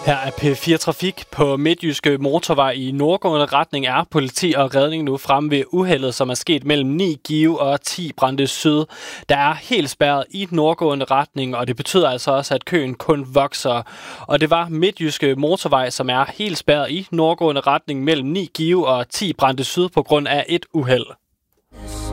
Her er P4 Trafik. På Midtjyske Motorvej i nordgående retning er politi og redning nu fremme ved uheldet, som er sket mellem 9 Give og 10 Brande Syd. Der er helt spærret i nordgående retning, og det betyder altså også, at køen kun vokser. Og det var Midtjyske Motorvej, som er helt spærret i nordgående retning mellem 9 Give og 10 Brande Syd på grund af et uheld.